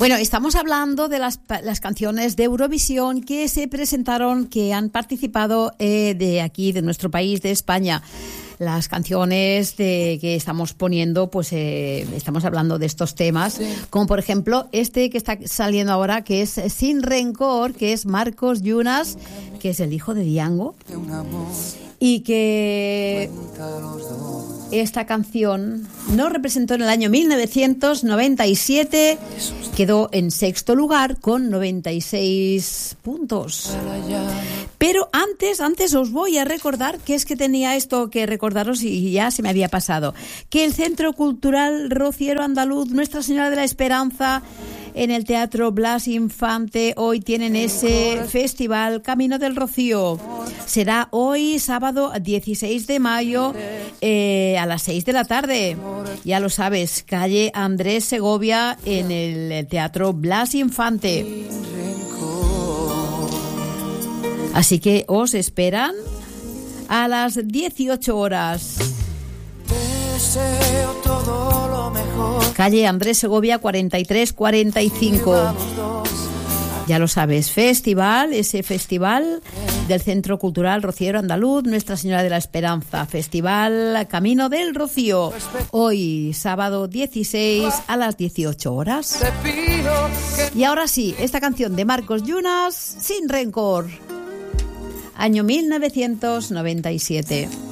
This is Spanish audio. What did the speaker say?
Bueno, estamos hablando de las canciones de Eurovisión que se presentaron, que han participado de aquí, de nuestro país, de España. Las canciones que estamos poniendo, pues estamos hablando de estos temas, sí. Como por ejemplo este que está saliendo ahora, que es Sin Rencor, que es Marcos Yunas, que es el hijo de Diango, y que esta canción nos representó en el año 1997, quedó en sexto lugar con 96 puntos. Pero antes os voy a recordar que es que tenía esto que recordaros y ya se me había pasado, que el Centro Cultural Rociero Andaluz Nuestra Señora de la Esperanza en el Teatro Blas Infante hoy tienen ese festival Camino del Rocío. Será hoy sábado 16 de mayo a las 6 de la tarde. Ya lo sabes, calle Andrés Segovia en el Teatro Blas Infante. Así que os esperan a las 18 horas. Deseo todo lo mejor. Calle Andrés Segovia 4345. Ya lo sabes, ese festival del Centro Cultural Rociero Andaluz Nuestra Señora de la Esperanza, Festival Camino del Rocío, hoy sábado 16 a las 18 horas. Y ahora sí, esta canción de Marcos Yunas, Sin Rencor, año 1997.